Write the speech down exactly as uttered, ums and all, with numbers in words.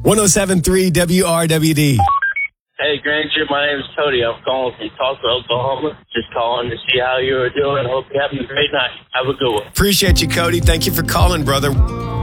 one oh seven point three W R W D. Hey, Granger, my name is Cody. I'm calling from Tulsa, Oklahoma. Just calling to see how you are doing. Hope you're having a great night. Have a good one. Appreciate you, Cody. Thank you for calling, brother.